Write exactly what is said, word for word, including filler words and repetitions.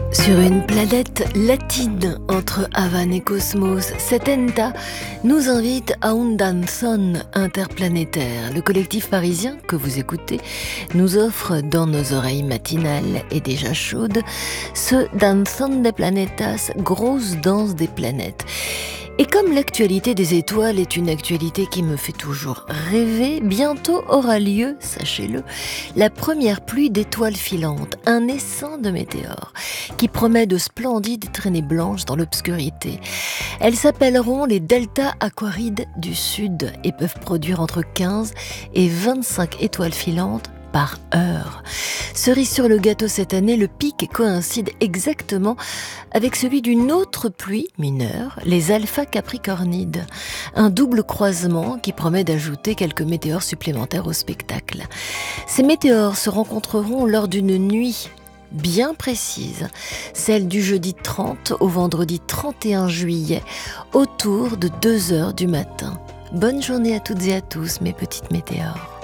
Sur une planète latine entre Havane et Cosmos, Setenta nous invite à un danzón interplanétaire. Le collectif parisien que vous écoutez nous offre dans nos oreilles matinales et déjà chaudes ce danzón de planetas, grosse danse des planètes. Et comme l'actualité des étoiles est une actualité qui me fait toujours rêver, bientôt aura lieu, sachez-le, la première pluie d'étoiles filantes, un essaim de météores, qui promet de splendides traînées blanches dans l'obscurité. Elles s'appelleront les deltas aquarides du Sud et peuvent produire entre quinze et vingt-cinq étoiles filantes par heure. Cerise sur le gâteau cette année, le pic coïncide exactement avec celui d'une autre pluie mineure, les alpha capricornides. Un double croisement qui promet d'ajouter quelques météores supplémentaires au spectacle. Ces météores se rencontreront lors d'une nuit bien précise, celle du jeudi trente au vendredi trente et un juillet, autour de deux heures du matin. Bonne journée à toutes et à tous, mes petites météores.